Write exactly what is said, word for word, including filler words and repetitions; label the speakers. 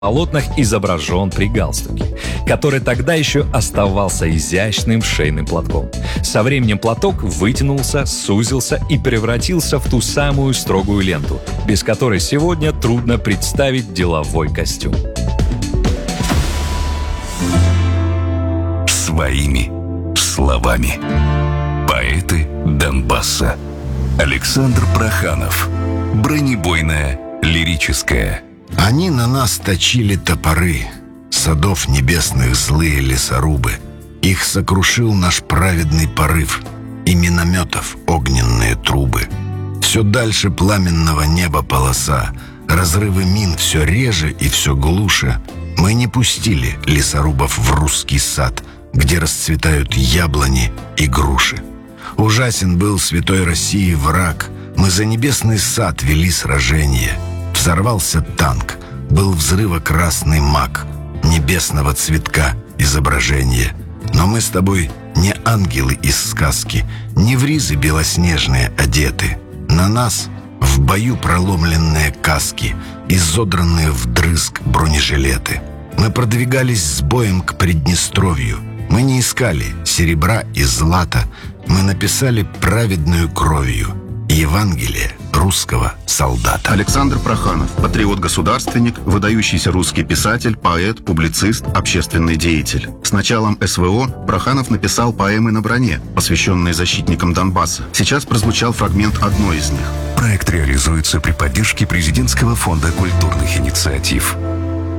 Speaker 1: полотнах изображен при галстуке, который тогда еще оставался изящным шейным платком. Со временем платок вытянулся, сузился и превратился в ту самую строгую ленту, без которой сегодня трудно представить деловой костюм.
Speaker 2: Своими словами. Поэты Донбасса. Александр Проханов. Бронебойная лирическая.
Speaker 3: Они на нас точили топоры, садов небесных злые лесорубы. Их сокрушил наш праведный порыв, и минометов огненные трубы. Все дальше пламенного неба полоса, разрывы мин все реже и все глуше. Мы не пустили лесорубов в русский сад, где расцветают яблони и груши. Ужасен был святой России враг. Мы за небесный сад вели сражение. Взорвался танк, был взрыво-красный мак, небесного цветка изображение. Но мы с тобой не ангелы из сказки, не в ризы белоснежные одеты. На нас в бою проломленные каски, изодранные вдрызг бронежилеты. Мы продвигались с боем к Приднестровью. Мы не искали серебра и злата, мы написали праведную кровью Евангелие русского солдата.
Speaker 4: Александр Проханов, патриот-государственник, выдающийся русский писатель, поэт, публицист, общественный деятель. С началом эс вэ о Проханов написал поэмы на броне, посвященные защитникам Донбасса. Сейчас прозвучал фрагмент одной из них.
Speaker 2: Проект реализуется при поддержке Президентского фонда культурных инициатив.